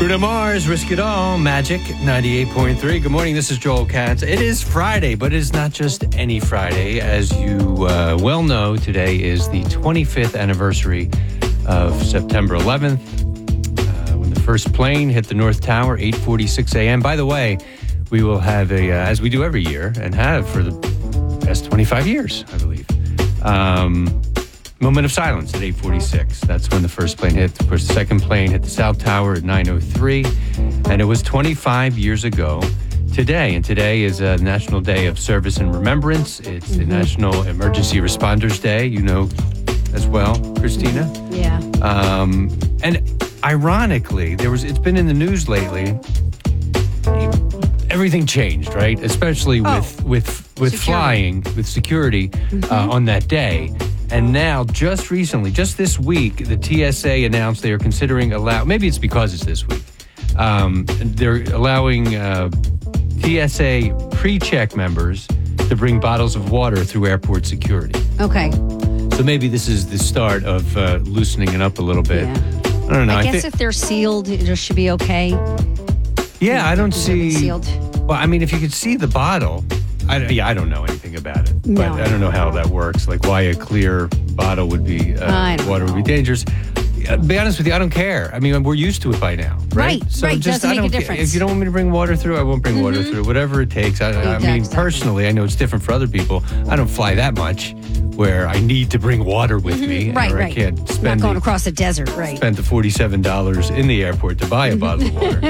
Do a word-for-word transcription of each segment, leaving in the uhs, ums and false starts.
Bruno Mars, Risk It All, Magic ninety-eight point three. Good morning, this is Joel Katz. It is Friday, but it is not just any Friday. As you uh, well know, today is the twenty-fifth anniversary of September eleventh, uh, when the first plane hit the North Tower, eight forty-six a.m. By the way, we will have a, uh, as we do every year, and have for the past twenty-five years, I believe, um, moment of silence at eight forty-six. That's when the first plane hit. Of course, the second plane hit the South Tower at nine oh three, and it was twenty-five years ago today. And today is a National Day of Service and Remembrance. It's mm-hmm. the National Emergency Responders Day, you know, as well, Christina. Yeah. Um, and ironically, there was. It's been in the news lately. Everything changed, right? Especially with oh, with with security. flying, with security mm-hmm. uh, on that day. And now, just recently, just this week, the T S A announced they are considering allow. Maybe it's because it's this week. Um, they're allowing uh, T S A pre-check members to bring bottles of water through airport security. Okay. So maybe this is the start of uh, loosening it up a little bit. Yeah. I don't know. I, I guess thi- if they're sealed, it just should be okay. Yeah, I don't see. Sealed. Well, I mean, if you could see the bottle. I, yeah, I don't know anything about it, No. but I don't know how that works. Like, why a clear bottle would be uh, water know. would be dangerous. Uh, be honest with you, I don't care. I mean, we're used to it by now, right? Right, right, doesn't I make a don't ca- difference. If you don't want me to bring water through, I won't bring Mm-hmm. water through. Whatever it takes. I, I mean, Exactly. personally, I know it's different for other people. I don't fly that much where I need to bring water with me, Right, or right. I can't Not spend going the, across the desert, right? spend the forty-seven dollars in the airport to buy a bottle of water.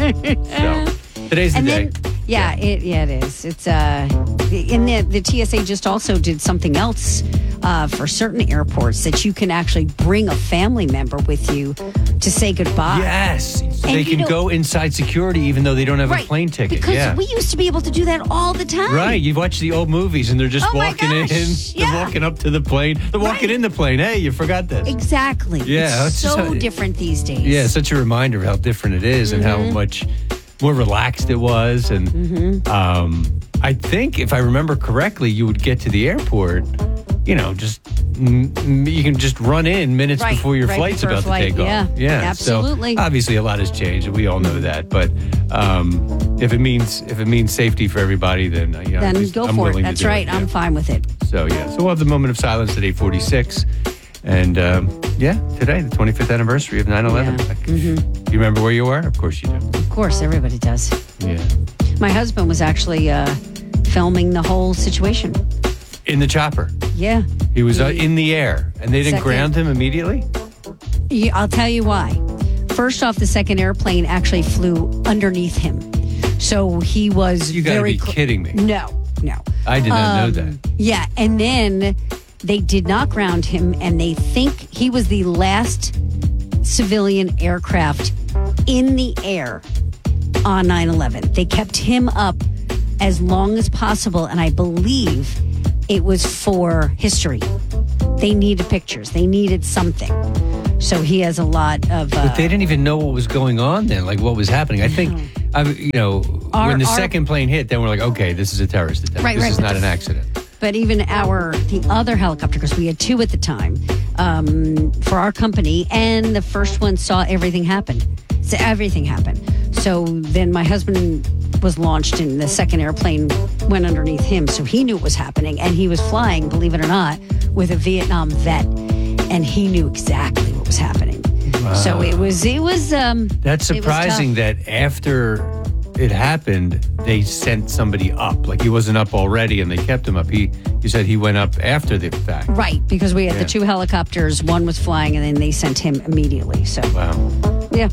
So today's the And day. then, yeah, it yeah it is. It's uh, in the the T S A just also did something else uh, for certain airports that you can actually bring a family member with you to say goodbye. Yes, so And they you can know- go inside security even though they don't have Right, a plane ticket. because yeah. we used to be able to do that all the time. Right, you watch the old movies and they're just Oh my walking in, gosh, they're yeah. walking up to the plane, they're walking Right. in the plane. Hey, you forgot this. Exactly. Yeah, it's it's just so how- different these days. Yeah, such a reminder of how different it is and Mm-hmm. how much more relaxed it was. And Mm-hmm. um, I think, if I remember correctly, you would get to the airport, you know, just mm, mm, you can just run in minutes Right, before your right flight's before about flight, to take yeah. off. Yeah, Absolutely. So obviously, a lot has changed, and we all know that. But um, if it means if it means safety for everybody, then uh, you know, at Then least go I'm for it. willing to That's do right. yeah. I'm fine with it. So yeah, so we'll have the moment of silence at eight forty-six, and um, yeah, today the twenty-fifth anniversary of nine eleven. Yeah. Mm-hmm. Do you remember where you were? Of course you do. Of course, everybody does. Yeah, My husband was actually uh, filming the whole situation. in the chopper. Yeah. He was uh, in the air, and they didn't Second. ground him immediately. Yeah, I'll tell you why. First off, the second airplane actually flew underneath him. So he was You gotta very be cl- kidding me. No, no. I did not know Um, that. Yeah, and then they did not ground him, and they think he was the last civilian aircraft in the air on nine eleven. They kept him up as long as possible, and I believe it was for history. They needed pictures. They needed something. So he has a lot of... Uh, But they didn't even know what was going on then, like what was happening. I think, I, you know, Our- when the our- second plane hit, then we're like, okay, this is a terrorist attack. Right, this right, is but not the- an accident. But even our, the other helicopter, because we had two at the time, um, for our company, and the first one saw everything happen. So everything happened. So then my husband was launched, and the second airplane went underneath him. So he knew it was happening, and he was flying, believe it or not, with a Vietnam vet, and he knew exactly what was happening. So it was, it was. Um, That's it was surprising tough. that after it happened, they sent somebody up. Like he wasn't up already, and they kept him up. He, you said he went up after the fact. Right, because we had Yeah. the two helicopters. One was flying, and then they sent him immediately. So Wow. yeah,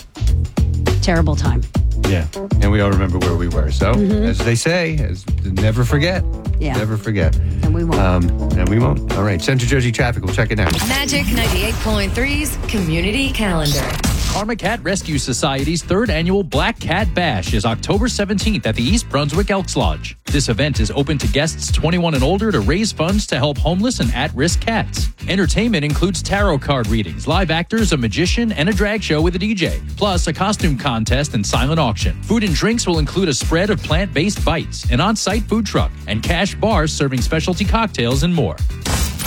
terrible time. Yeah, and we all remember where we were. So, as they say, as, never forget. Mm-hmm. Yeah. Never forget. And we won't. Um, and we won't. All right, Central Jersey traffic. We'll check it now. Magic ninety-eight point three's Community Calendar. Karma Cat Rescue Society's third annual Black Cat Bash is October seventeenth at the East Brunswick Elks Lodge. This event is open to guests twenty-one and older to raise funds to help homeless and at-risk cats. Entertainment includes tarot card readings, live actors, a magician, and a drag show with a D J, plus a costume contest and silent auction. Food and drinks will include a spread of plant-based bites, an on-site food truck, and cash bars serving specialty cocktails and more.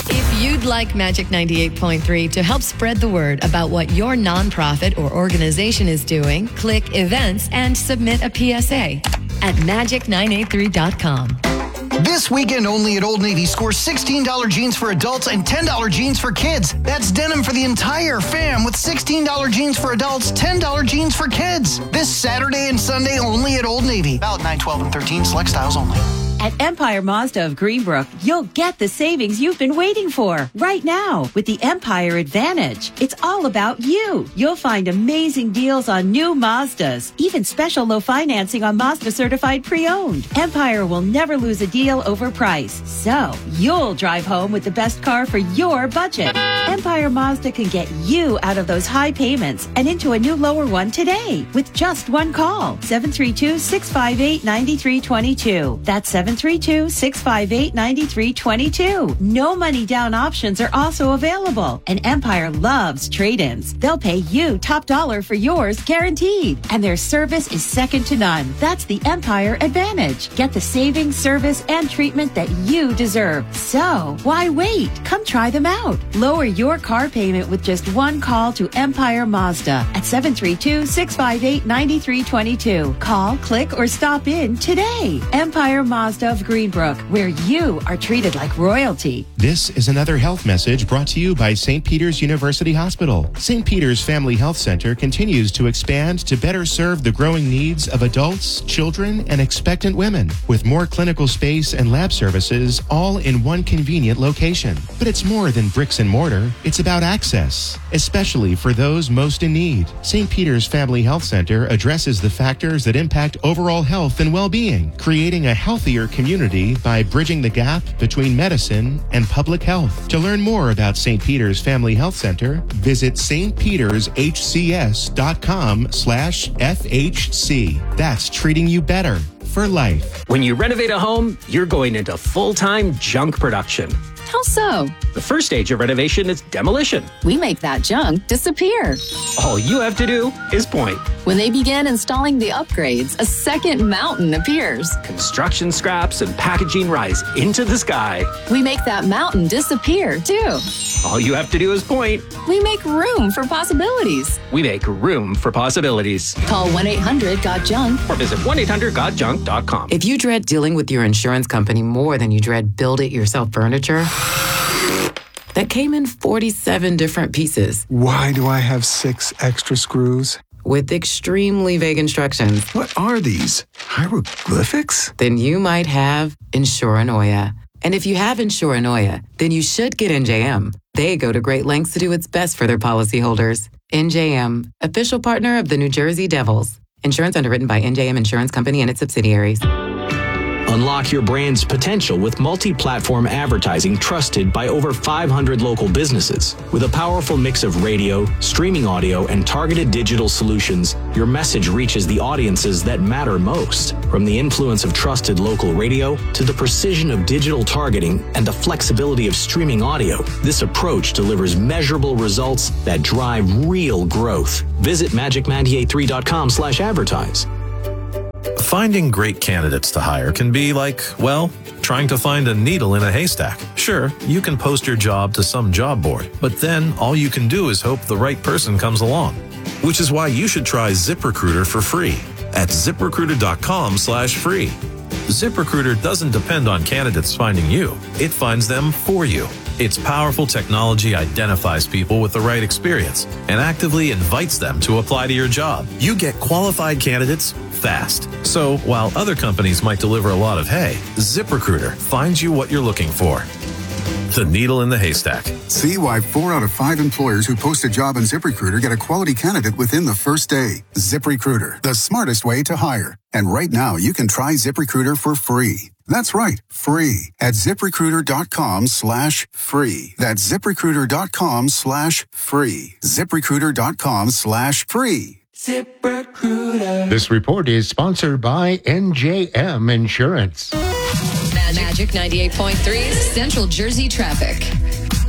If you'd like Magic ninety-eight point three to help spread the word about what your nonprofit or organization is doing, click Events and submit a P S A at magic nine eight three dot com. This weekend only at Old Navy, score sixteen dollars jeans for adults and ten dollars jeans for kids. That's denim for the entire fam with sixteen dollars jeans for adults, ten dollars jeans for kids. This Saturday and Sunday only at Old Navy. Valid nine, twelve, and thirteen, select styles only. At Empire Mazda of Greenbrook, you'll get the savings you've been waiting for right now with the Empire Advantage. It's all about you. You'll find amazing deals on new Mazdas, even special low financing on Mazda certified pre-owned. Empire will never lose a deal over price, so you'll drive home with the best car for your budget. Empire Mazda can get you out of those high payments and into a new lower one today with just one call. seven three two, six five eight, nine three two two. That's seven three two, six five eight, nine three two two. No money down options are also available. And Empire loves trade-ins. They'll pay you top dollar for yours guaranteed. And their service is second to none. That's the Empire Advantage. Get the savings, service, and treatment that you deserve. So, why wait? Come try them out. Lower your car payment with just one call to Empire Mazda at seven three two, six five eight, nine three two two. Call, click, or stop in today. Empire Mazda of Greenbrook, where you are treated like royalty. This is another health message brought to you by Saint Peter's University Hospital. Saint Peter's Family Health Center continues to expand to better serve the growing needs of adults, children, and expectant women, with more clinical space and lab services all in one convenient location. But it's more than bricks and mortar. It's about access, especially for those most in need. Saint Peter's Family Health Center addresses the factors that impact overall health and well-being, creating a healthier community by bridging the gap between medicine and public health. To learn more about Saint Peter's Family Health Center, visit st peters h c s dot com slash f h c. That's treating you better for life. When you renovate a home, you're going into full-time junk production. How so? The first stage of renovation is demolition. We make that junk disappear. All you have to do is point. When they begin installing the upgrades, a second mountain appears. Construction scraps and packaging rise into the sky. We make that mountain disappear, too. All you have to do is point. We make room for possibilities. We make room for possibilities. Call one eight hundred got junk or visit one eight hundred got junk dot com. If you dread dealing with your insurance company more than you dread build-it-yourself furniture that came in forty-seven different pieces. Why do I have six extra screws? With extremely vague instructions. What are these? Hieroglyphics? Then you might have Insuranoia. And if you have Insuranoia, then you should get N J M. They go to great lengths to do what's best for their policyholders. N J M, official partner of the New Jersey Devils. Insurance underwritten by N J M Insurance Company and its subsidiaries. Unlock your brand's potential with multi-platform advertising trusted by over five hundred local businesses. With a powerful mix of radio, streaming audio, and targeted digital solutions, your message reaches the audiences that matter most. From the influence of trusted local radio to the precision of digital targeting and the flexibility of streaming audio, this approach delivers measurable results that drive real growth. Visit magic nine eight three dot com slash advertise. Finding great candidates to hire can be like, well, trying to find a needle in a haystack. Sure, you can post your job to some job board, but then all you can do is hope the right person comes along. Which is why you should try ZipRecruiter for free at ziprecruiter.com slash free. ZipRecruiter doesn't depend on candidates finding you. It finds them for you. Its powerful technology identifies people with the right experience and actively invites them to apply to your job. You get qualified candidates fast. So while other companies might deliver a lot of hay, ZipRecruiter finds you what you're looking for. The needle in the haystack. See why four out of five employers who post a job on ZipRecruiter get a quality candidate within the first day. ZipRecruiter, the smartest way to hire. And right now, you can try ZipRecruiter for free. That's right, free at ZipRecruiter.com slash free. That's ZipRecruiter.com slash free. ZipRecruiter.com slash free. ZipRecruiter. This report is sponsored by N J M Insurance. Magic ninety-eight point three Central Jersey traffic.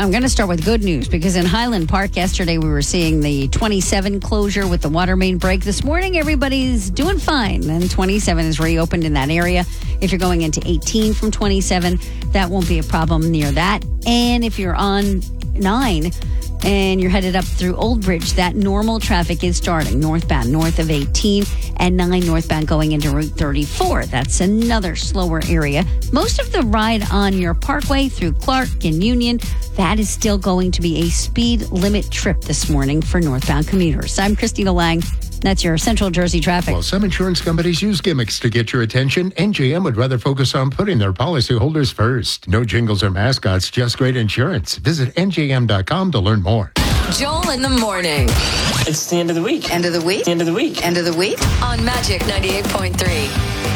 I'm going to start with good news because in Highland Park yesterday we were seeing the twenty-seven closure with the water main break. This morning everybody's doing fine, and twenty-seven is reopened in that area. If you're going into eighteen from twenty-seven, that won't be a problem near that. And if you're on nine and you're headed up through Old Bridge, that normal traffic is starting northbound, north of eighteen, and nine northbound going into Route thirty-four. That's another slower area. Most of the ride on your parkway through Clark and Union, that is still going to be a speed limit trip this morning for northbound commuters. I'm Christina Lang. That's your Central Jersey traffic. While some insurance companies use gimmicks to get your attention, N J M would rather focus on putting their policyholders first. No jingles or mascots, just great insurance. Visit N J M dot com to learn more. Joel in the morning. It's the end of the week. End of the week? End of the week. End of the week? On Magic ninety-eight point three.